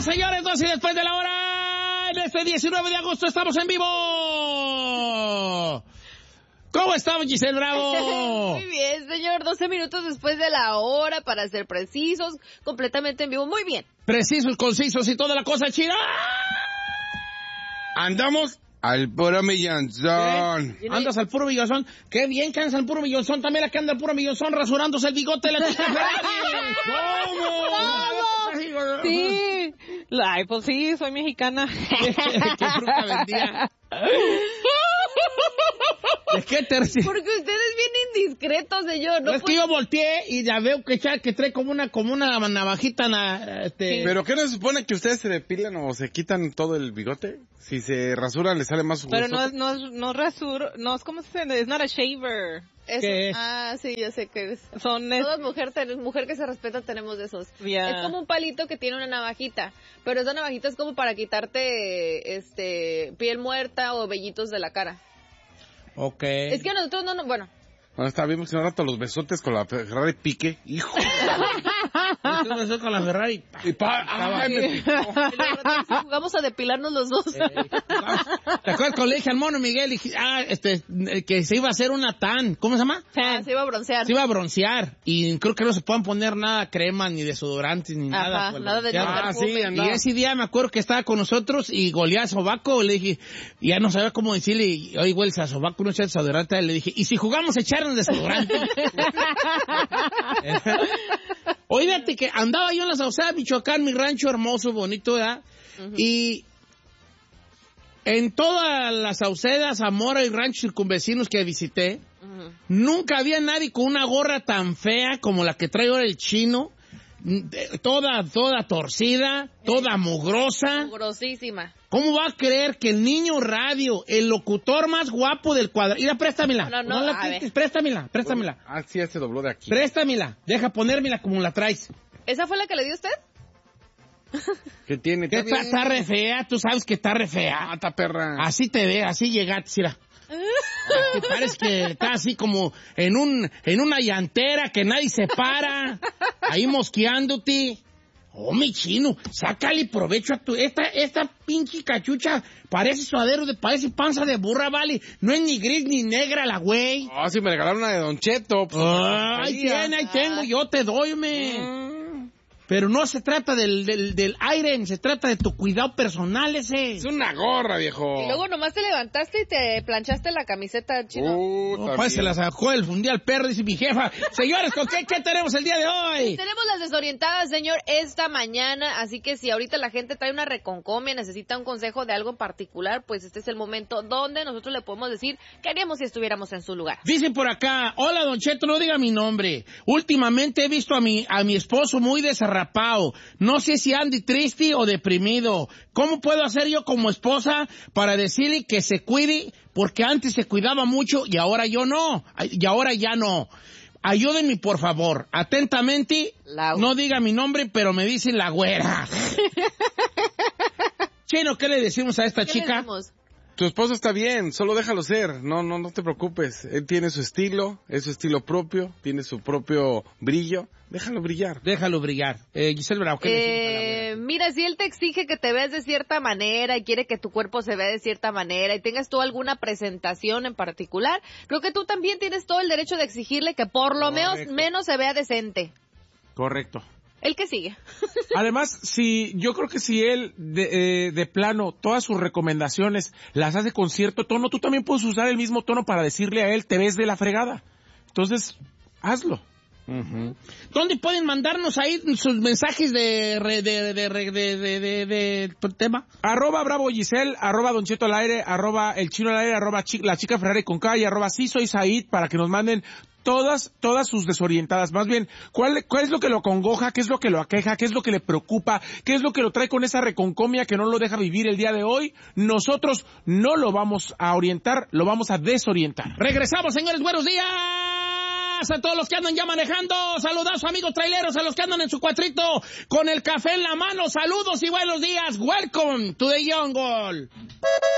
Regresamos, señores, 12 y después de la hora. En este 19 de agosto estamos en vivo. ¿Cómo estamos, Giselle Bravo? Muy bien, señor. 12 minutos después de la hora, para ser precisos, completamente en vivo. Muy bien. Precisos, concisos y toda la cosa chida. Andamos al puro millonzón. ¿Eh? ¿Andas al puro millonzón? Qué bien que andas al puro millonzón. También la que anda al puro millonzón rasurándose el bigote de la chica Ferrari. ¿Cómo? Sí. Ay, pues sí, soy mexicana. ¿Qué fruta vendía? ¿De qué tercio? Porque ustedes bien indiscretos, señor. No es que yo volteé y ya veo que trae como una navajita. Sí. ¿Pero qué no se supone que ustedes se depilan o se quitan todo el bigote? Si se rasuran, le sale más Pero no rasuro, no es como se dice, es not a shaver. ¿Qué es? Ah, sí, yo sé que es. Todas mujer que se respeta tenemos de esos. Yeah. Es como un palito que tiene una navajita, pero esa navajita es como para quitarte piel muerta o vellitos de la cara. Ok. Es que nosotros bueno. Bueno, está bien, porque un rato los besotes con la Ferrari pique. ¡Hijo! Yo me con la Ferrari. Jugamos a depilarnos los dos. ¿Te acuerdas cuando le dije al mono Miguel que se iba a hacer una tan? ¿Cómo se llama? Se iba a broncear. Se iba a broncear. Y creo que no se pueden poner nada, crema, ni desodorantes, ni nada. Ajá, nada de perfume. Y ese día me acuerdo que estaba con nosotros y golía a Sobaco. Le dije, y ya no sabía cómo decirle, y oye, güey, a Sobaco no echa desodorante. Le dije, ¿y si jugamos a echarnos desodorante? Oídate que andaba yo en la Sauceda, Michoacán, mi rancho hermoso, bonito, ¿verdad? Uh-huh. Y en todas las Saucedas, Zamora y ranchos circunvecinos que visité, uh-huh, nunca había nadie con una gorra tan fea como la que trae ahora el chino. Toda torcida, toda mugrosa. Mugrosísima. ¿Cómo va a creer que el niño radio, el locutor más guapo del cuadro... Mira, préstamela. No la quites, préstamela. Ah, sí, ya se dobló de aquí. Préstamela. Deja ponérmela como la traes. ¿Esa fue la que le dio usted? ¿Qué tiene? Está re fea, tú sabes que está re fea. Mata, perra. Así te ve, así llegaste, mira. Te parece que está así como en una llantera que nadie se para, ahí mosqueándote. Oh, mi chino, sácale provecho a tu... Esta pinche cachucha parece suadero, parece panza de burra, vale. No es ni gris ni negra la güey. Ah, si me regalaron una de Don Cheto. Pues, ahí tengo, yo te doy, Pero no se trata del aire, se trata de tu cuidado personal ese. Es una gorra, viejo. Y luego nomás te levantaste y te planchaste la camiseta, chino. Pues se la sacó el fundial perro, dice mi jefa. Señores, ¿con qué tenemos el día de hoy? Tenemos las desorientadas, señor, esta mañana. Así que si ahorita la gente trae una reconcomia, necesita un consejo de algo en particular, pues este es el momento donde nosotros le podemos decir qué haríamos si estuviéramos en su lugar. Dicen por acá, hola, Don Cheto, no diga mi nombre. Últimamente he visto a mi esposo muy desarrapado. No sé si ande triste o deprimido. ¿Cómo puedo hacer yo como esposa para decirle que se cuide? Porque antes se cuidaba mucho y ahora yo no. Y ahora ya no. Ayúdenme, por favor. Atentamente, no diga mi nombre, pero me dicen la güera. Chino, ¿qué le decimos a esta chica? Tu esposo está bien, solo déjalo ser, no te preocupes. Él tiene su estilo, es su estilo propio, tiene su propio brillo. Déjalo brillar. Giselle Bravo, ¿qué le decimos a la güera? Mira, si él te exige que te veas de cierta manera y quiere que tu cuerpo se vea de cierta manera y tengas tú alguna presentación en particular, creo que tú también tienes todo el derecho de exigirle que por lo menos se vea decente. Correcto. ¿El que sigue? Además, yo creo que si él de plano todas sus recomendaciones las hace con cierto tono, tú también puedes usar el mismo tono para decirle a él, te ves de la fregada. Entonces, hazlo. Uh-huh. ¿Dónde pueden mandarnos ahí sus mensajes de tema? @Bravo Giselle, @Don Cheto al aire, @El Chino al aire, @La Chica Ferrari con K y @Sí Soy Said, para que nos manden todas sus desorientadas. Más bien, ¿cuál es lo que lo acongoja? ¿Qué es lo que lo aqueja? ¿Qué es lo que le preocupa? ¿Qué es lo que lo trae con esa reconcomia que no lo deja vivir el día de hoy? Nosotros no lo vamos a orientar, lo vamos a desorientar. Regresamos, señores, buenos días a todos los que andan ya manejando. Saludos, amigos traileros, a los que andan en su cuatrito con el café en la mano. Saludos y buenos días. Welcome to the jungle.